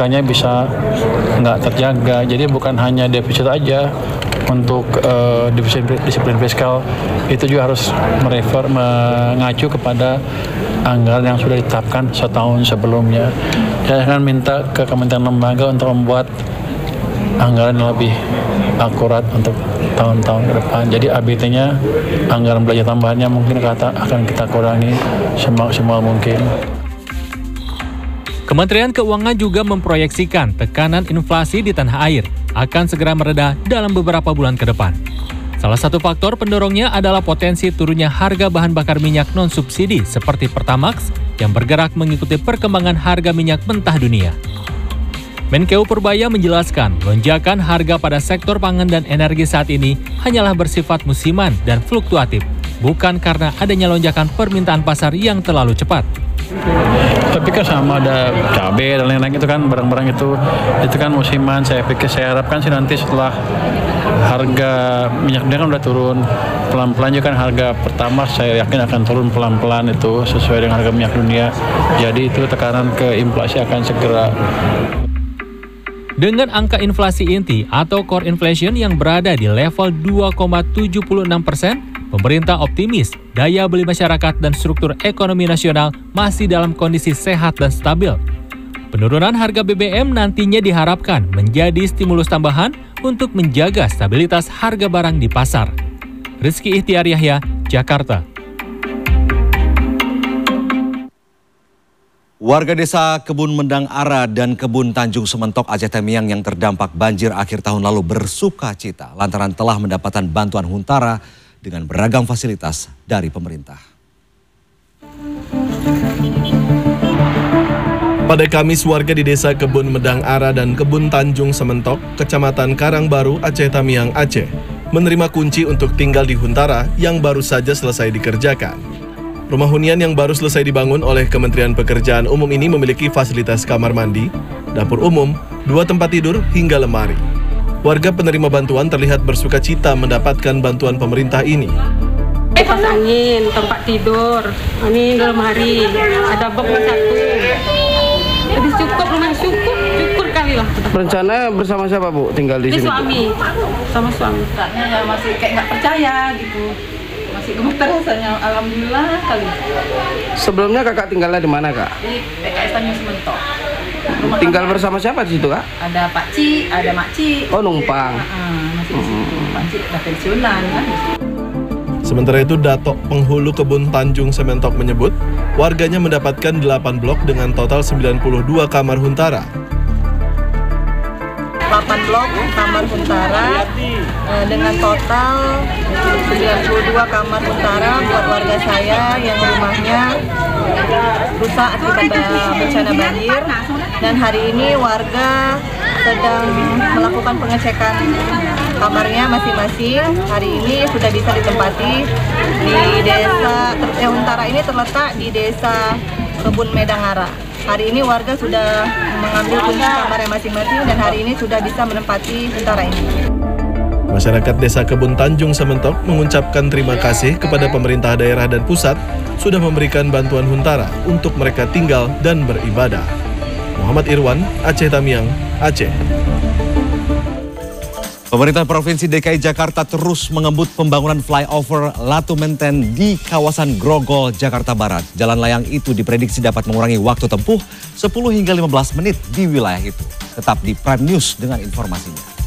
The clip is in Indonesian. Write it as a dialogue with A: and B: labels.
A: fiskalnya bisa nggak terjaga. Jadi bukan hanya defisit aja untuk disiplin fiskal, itu juga harus mengacu kepada anggaran yang sudah ditetapkan setahun sebelumnya. Saya akan minta ke Kementerian Lembaga untuk membuat anggaran yang lebih akurat untuk tahun-tahun ke depan. Jadi ABT-nya, anggaran belanja tambahannya mungkin akan kita kurangi semaksimal mungkin.
B: Kementerian Keuangan juga memproyeksikan tekanan inflasi di tanah air akan segera mereda dalam beberapa bulan ke depan. Salah satu faktor pendorongnya adalah potensi turunnya harga bahan bakar minyak non-subsidi seperti Pertamax yang bergerak mengikuti perkembangan harga minyak mentah dunia. Menkeu Purbaya menjelaskan, lonjakan harga pada sektor pangan dan energi saat ini hanyalah bersifat musiman dan fluktuatif, bukan karena adanya lonjakan permintaan pasar yang terlalu cepat.
A: Tapi kan sama ada cabai dan lain-lain itu kan barang-barang itu kan musiman. Saya harapkan sih nanti setelah harga minyak dunia kan udah turun pelan-pelan juga kan harga pertama saya yakin akan turun pelan-pelan itu sesuai dengan harga minyak dunia. Jadi itu tekanan ke inflasi akan segera.
B: Dengan angka inflasi inti atau core inflation yang berada di level 2,76%, pemerintah optimis daya beli masyarakat dan struktur ekonomi nasional masih dalam kondisi sehat dan stabil. Penurunan harga BBM nantinya diharapkan menjadi stimulus tambahan untuk menjaga stabilitas harga barang di pasar. Rizky Ihtiar Yahya, Jakarta.
C: Warga desa Kebun Mendang Ara dan Kebun Tanjung Sementok, Aceh Tamiang yang terdampak banjir akhir tahun lalu bersuka cita lantaran telah mendapatkan bantuan Huntara dengan beragam fasilitas dari pemerintah.
D: Pada Kamis, warga di desa Kebun Mendang Ara dan Kebun Tanjung Sementok, Kecamatan Karangbaru, Aceh Tamiang, Aceh, menerima kunci untuk tinggal di Huntara yang baru saja selesai dikerjakan. Rumah hunian yang baru selesai dibangun oleh Kementerian Pekerjaan Umum ini memiliki fasilitas kamar mandi, dapur umum, 2 tempat tidur, hingga lemari. Warga penerima bantuan terlihat bersuka cita mendapatkan bantuan pemerintah ini.
E: Kipas angin, tempat tidur, ini lemari, ada box 1. Jadi cukup, rumah cukup kali lah.
F: Rencana bersama siapa Bu tinggal di sini?
E: Suami, sama suami.
G: Ya masih kayak nggak percaya gitu. Masih gemeter rasanya, alhamdulillah kali.
F: Sebelumnya kakak tinggalnya di mana kak?
G: Di PKS Tanjung Sementok.
F: Tinggal bersama siapa di situ kak?
G: Ada Pak Ci, ada Mak Ci.
F: Oh numpang.
G: Masih di situ. Pak Ci udah pensiunan kan.
D: Sementara itu Datok penghulu Kebun Tanjung Sementok menyebut warganya mendapatkan 8 blok dengan total 92 kamar Huntara.
G: 8 blok kamar Huntara dengan total 92 kamar Huntara buat warga saya yang rumahnya rusak akibat bencana banjir, dan hari ini warga sedang melakukan pengecekan kamarnya masing-masing. Hari ini sudah bisa ditempati di desa Huntara. Ini terletak di desa Kebun Mendang Ara. Hari ini warga sudah mengambil kunci kamarnya masing-masing dan hari ini sudah bisa menempati Huntara ini.
D: Masyarakat Desa Kebun Tanjung Sementok mengucapkan terima kasih kepada pemerintah daerah dan pusat sudah memberikan bantuan Huntara untuk mereka tinggal dan beribadah. Muhammad Irwan, Aceh Tamiang, Aceh.
C: Pemerintah Provinsi DKI Jakarta terus mengebut pembangunan flyover Latu Menten di kawasan Grogol, Jakarta Barat. Jalan layang itu diprediksi dapat mengurangi waktu tempuh 10 hingga 15 menit di wilayah itu. Tetap di Prime News dengan informasinya.